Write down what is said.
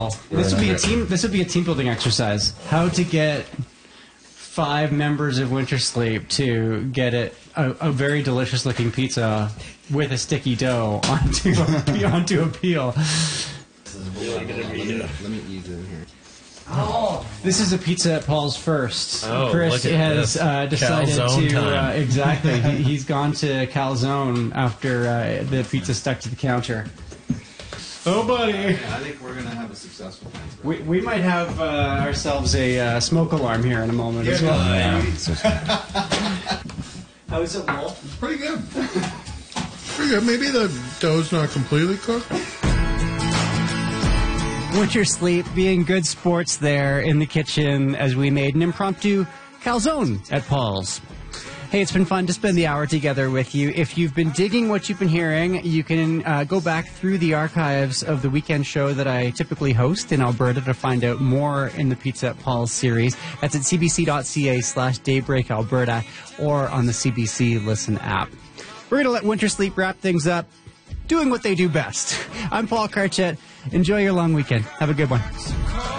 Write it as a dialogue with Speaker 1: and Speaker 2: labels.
Speaker 1: This would be a team. This would be a team building exercise. How to get 5 members of Winter Sleep to get a very delicious looking pizza with a sticky dough onto a peel.
Speaker 2: Let me ease in here.
Speaker 1: Oh, this is a pizza at Paul's first.
Speaker 3: Oh,
Speaker 1: Chris
Speaker 3: look at
Speaker 1: has decided
Speaker 3: Calzone
Speaker 1: to
Speaker 3: time.
Speaker 1: exactly. He's gone to Calzone after the pizza stuck to the counter. Oh, buddy.
Speaker 2: Yeah, I think we're gonna have a successful Thanksgiving.
Speaker 1: We might have ourselves a smoke alarm here in a moment as well. How is it, Wolf?
Speaker 4: Pretty good. Pretty good. Maybe the dough's not completely cooked.
Speaker 1: Winter Sleep being good sports there in the kitchen as we made an impromptu calzone at Paul's. Hey, it's been fun to spend the hour together with you. If you've been digging what you've been hearing, you can go back through the archives of the weekend show that I typically host in Alberta to find out more in the Pizza at Paul's series. That's at cbc.ca/Daybreak Alberta or on the CBC Listen app. We're going to let Winter Sleep wrap things up, doing what they do best. I'm Paul Karchet. Enjoy your long weekend. Have a good one.